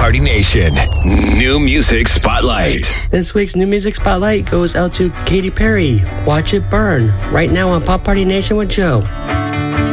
Party Nation. New Music Spotlight. This week's New Music Spotlight goes out to Katy Perry. Watch It Burn, right now on Pop Party Nation with Joe.